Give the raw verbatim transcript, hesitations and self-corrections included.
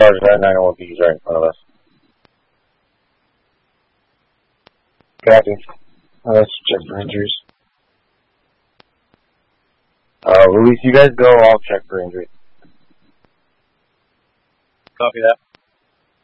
Charge that nine one B's right in front of us. Copy. Uh, let's check for injuries. Uh, Luis, you guys go, I'll check for injuries. Copy that.